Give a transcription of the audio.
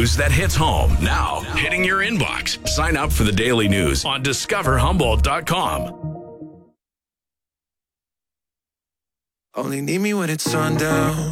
news that hits home now, hitting your inbox. Sign up for the daily news on discoverhumboldt.com. Only need me when it's sundown.